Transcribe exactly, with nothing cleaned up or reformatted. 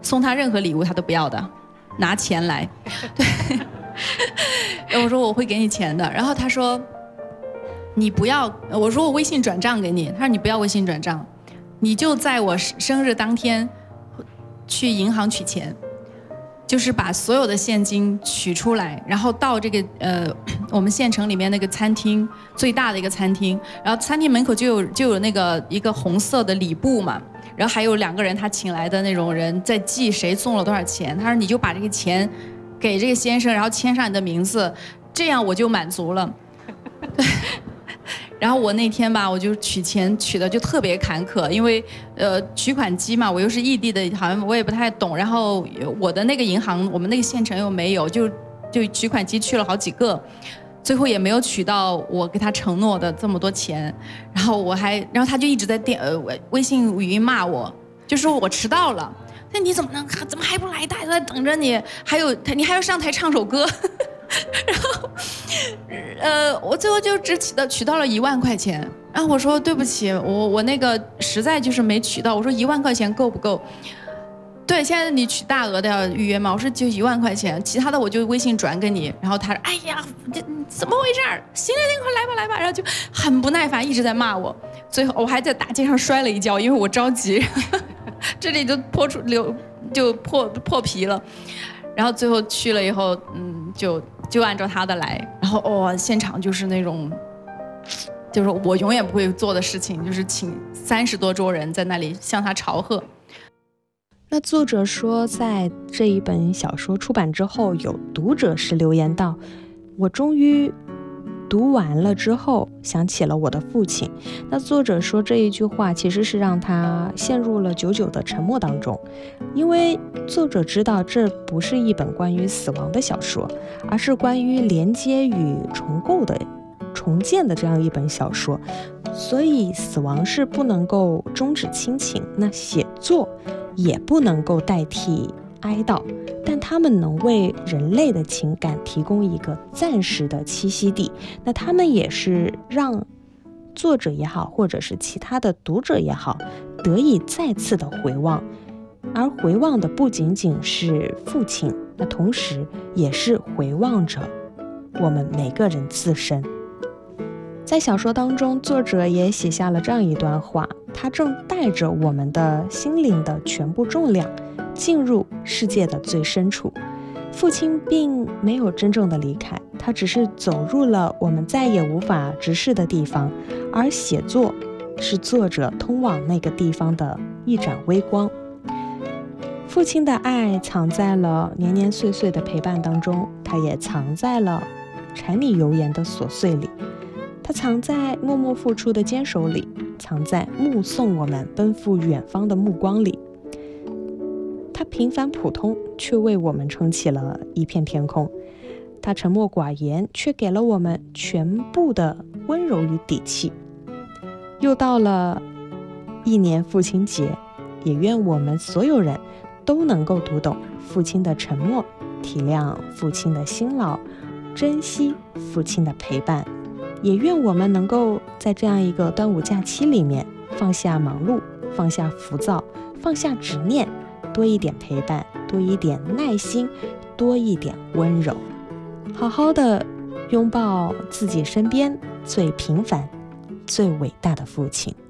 送他任何礼物他都不要的，拿钱来。对，我说我会给你钱的，然后他说你不要，我说我微信转账给你，他说你不要微信转账，你就在我生日当天去银行取钱，就是把所有的现金取出来，然后到这个呃我们县城里面那个餐厅，最大的一个餐厅，然后餐厅门口就有就有那个一个红色的礼布嘛，然后还有两个人他请来的那种人在记谁送了多少钱，他说你就把这个钱给这个先生，然后签上你的名字，这样我就满足了。然后我那天吧，我就取钱取的就特别坎坷，因为呃取款机嘛，我又是异地的，好像我也不太懂。然后我的那个银行，我们那个县城又没有，就就取款机去了好几个，最后也没有取到我给他承诺的这么多钱。然后我还，然后他就一直在电呃微信语音骂我，就说我迟到了。那你怎么能怎么还不来？大家都在等着你，还有你还要上台唱首歌。然后，呃，我最后就只取到取到了一万块钱。然后我说对不起，我我那个实在就是没取到。我说一万块钱够不够？对，现在你取大额的要预约吗？我说就一万块钱，其他的我就微信转给你。然后他说，哎呀，这怎么回事？行了行了，快来吧来吧。然后就很不耐烦，一直在骂我。最后我还在大街上摔了一跤，因为我着急，这里就破出流就破破皮了。然后最后去了以后，嗯，就就按照他的来，然后哦，现场就是那种，就是我永远不会做的事情，就是请三十多桌人在那里向他朝贺。 那作者说，在这一本小说出版之后，有读者是留言道：“我终于读完了之后，想起了我的父亲。”那作者说这一句话其实是让他陷入了久久的沉默当中，因为作者知道这不是一本关于死亡的小说，而是关于连接与重构的、重建的这样一本小说。所以死亡是不能够终止亲情，那写作也不能够代替哀悼，但他们能为人类的情感提供一个暂时的栖息地。那他们也是让作者也好，或者是其他的读者也好，得以再次的回望，而回望的不仅仅是父亲，那同时也是回望着我们每个人自身。在小说当中，作者也写下了这样一段话，他正带着我们的心灵的全部重量进入世界的最深处。父亲并没有真正的离开，他只是走入了我们再也无法直视的地方，而写作是作者通往那个地方的一盏微光。父亲的爱藏在了年年岁岁的陪伴当中，他也藏在了柴米油盐的琐碎里，它藏在默默付出的坚守里，藏在目送我们奔赴远方的目光里。它平凡普通，却为我们撑起了一片天空。它沉默寡言，却给了我们全部的温柔与底气。又到了一年父亲节，也愿我们所有人都能够读懂父亲的沉默，体谅父亲的辛劳，珍惜父亲的陪伴。也愿我们能够在这样一个端午假期里面，放下忙碌，放下浮躁，放下执念，多一点陪伴，多一点耐心，多一点温柔，好好的拥抱自己身边最平凡最伟大的父亲。